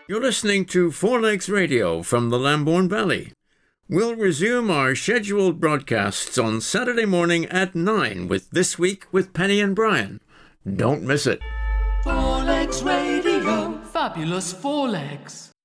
You're listening to Four Legs Radio from the Lambourne Valley. We'll resume our scheduled broadcasts on Saturday morning at 9 with This Week with Penny and Brian. Don't miss it. Four Legs Radio. Fabulous Four Legs.